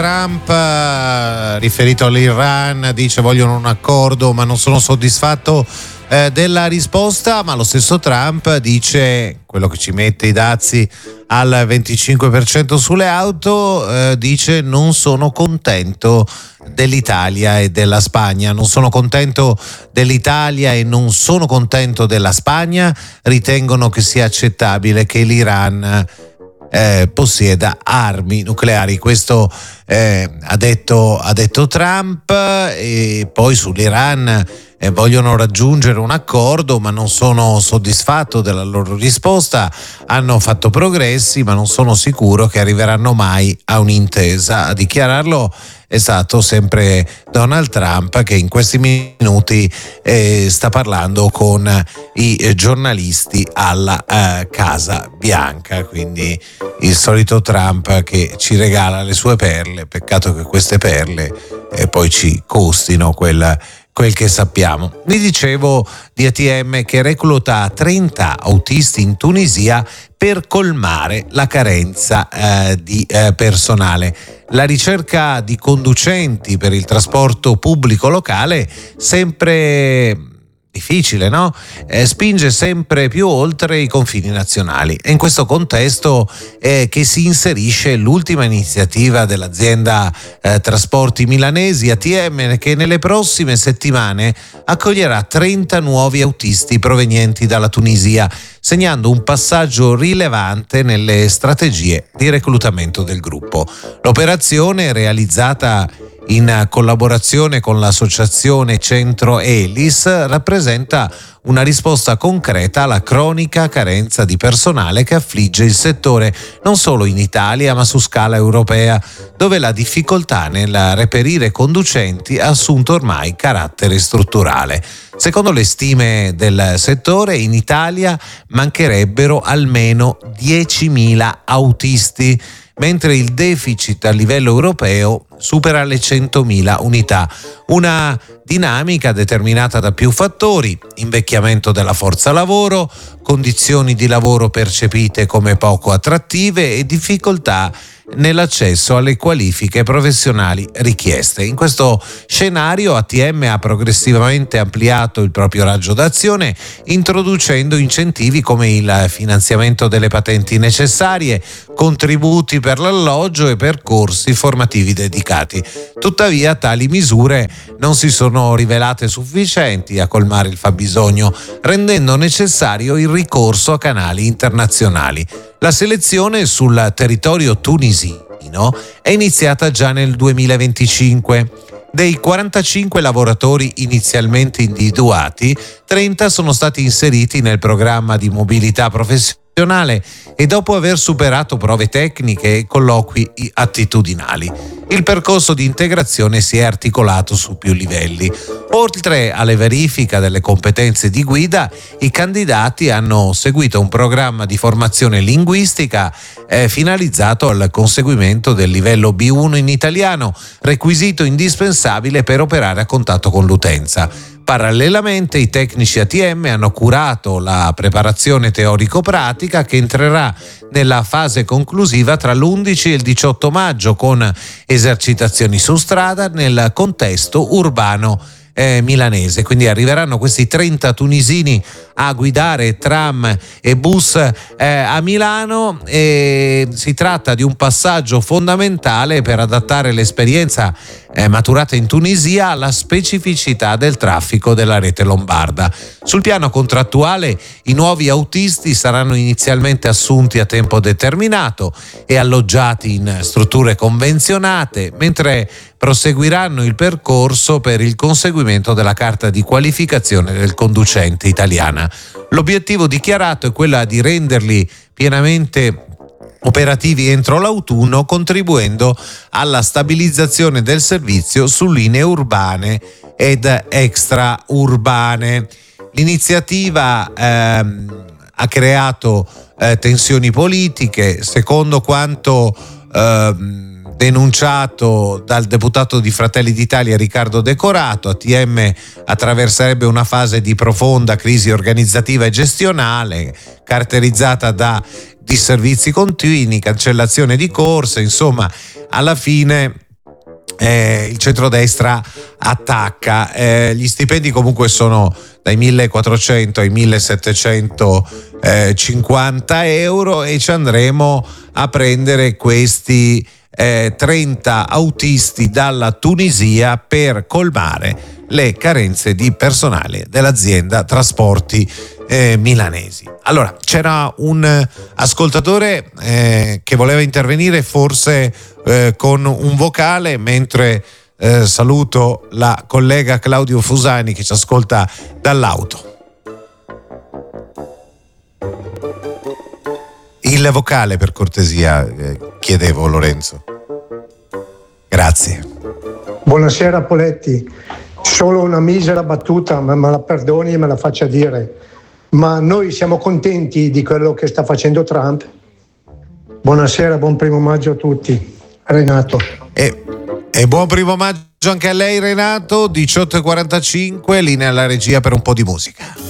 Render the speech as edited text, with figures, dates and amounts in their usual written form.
Trump, riferito all'Iran, dice vogliono un accordo ma non sono soddisfatto della risposta, ma lo stesso Trump dice, quello che ci mette i dazi al 25% sulle auto, dice non sono contento dell'Italia e della Spagna, non sono contento dell'Italia e non sono contento della Spagna, ritengono che sia accettabile che l'Iran possieda armi nucleari. Questo ha detto Trump. E poi sull'Iran vogliono raggiungere un accordo ma non sono soddisfatto della loro risposta, hanno fatto progressi ma non sono sicuro che arriveranno mai a un'intesa. A dichiararlo è stato sempre Donald Trump, che in questi minuti sta parlando con i giornalisti alla Casa Bianca, quindi il solito Trump che ci regala le sue perle. Peccato che queste perle poi ci costino quel che sappiamo. Vi dicevo di ATM che recluta 30 autisti in Tunisia per colmare la carenza di personale. La ricerca di conducenti per il trasporto pubblico locale sempre difficile, no? Spinge sempre più oltre i confini nazionali. È in questo contesto che si inserisce l'ultima iniziativa dell'azienda trasporti milanesi ATM, che nelle prossime settimane accoglierà 30 nuovi autisti provenienti dalla Tunisia, segnando un passaggio rilevante nelle strategie di reclutamento del gruppo. L'operazione, realizzata in collaborazione con l'associazione Centro Elis, rappresenta una risposta concreta alla cronica carenza di personale che affligge il settore non solo in Italia ma su scala europea, dove la difficoltà nel reperire conducenti ha assunto ormai carattere strutturale. Secondo le stime del settore, in Italia mancherebbero almeno 10.000 autisti, mentre il deficit a livello europeo supera le 100.000 unità. Una dinamica determinata da più fattori: invecchiamento della forza lavoro, condizioni di lavoro percepite come poco attrattive e difficoltà nell'accesso alle qualifiche professionali richieste. In questo scenario ATM ha progressivamente ampliato il proprio raggio d'azione, introducendo incentivi come il finanziamento delle patenti necessarie, contributi per l'alloggio e percorsi formativi dedicati. Tuttavia tali misure non si sono rivelate sufficienti a colmare il fabbisogno, rendendo necessario il ricorso a canali internazionali. La selezione sul territorio tunisino è iniziata già nel 2025. Dei 45 lavoratori inizialmente individuati, 30 sono stati inseriti nel programma di mobilità professionale e dopo aver superato prove tecniche e colloqui attitudinali. Il percorso di integrazione si è articolato su più livelli. Oltre alle verifiche delle competenze di guida, i candidati hanno seguito un programma di formazione linguistica finalizzato al conseguimento del livello B1 in italiano, requisito indispensabile per operare a contatto con l'utenza. Parallelamente i tecnici ATM hanno curato la preparazione teorico-pratica, che entrerà nella fase conclusiva tra l'11 e il 18 maggio con esercitazioni su strada nel contesto urbano milanese. Quindi arriveranno questi 30 tunisini a guidare tram e bus a Milano, e si tratta di un passaggio fondamentale per adattare l'esperienza maturata in Tunisia alla specificità del traffico della rete lombarda. Sul piano contrattuale, i nuovi autisti saranno inizialmente assunti a tempo determinato e alloggiati in strutture convenzionate, mentre proseguiranno il percorso per il conseguimento della carta di qualificazione del conducente italiana. L'obiettivo dichiarato è quello di renderli pienamente operativi entro l'autunno, contribuendo alla stabilizzazione del servizio su linee urbane ed extraurbane. L'iniziativa ha creato tensioni politiche, secondo quanto denunciato dal deputato di Fratelli d'Italia Riccardo Decorato. ATM attraverserebbe una fase di profonda crisi organizzativa e gestionale, caratterizzata da disservizi continui, cancellazione di corse, insomma, alla fine il centrodestra attacca. Gli stipendi comunque sono dai 1.400 ai 1.750 euro e ci andremo a prendere questi 30 autisti dalla Tunisia per colmare le carenze di personale dell'azienda trasporti milanesi. Allora, c'era un ascoltatore che voleva intervenire, forse con un vocale, mentre saluto la collega Claudio Fusani che ci ascolta dall'auto. Il vocale, per cortesia, chiedevo, Lorenzo. Grazie. Buonasera Poletti, solo una misera battuta, ma me la perdoni e me la faccia dire. Ma noi siamo contenti di quello che sta facendo Trump? Buonasera, buon primo maggio a tutti. Renato. E buon primo maggio anche a lei, Renato. 18:45, linea alla regia per un po' di musica.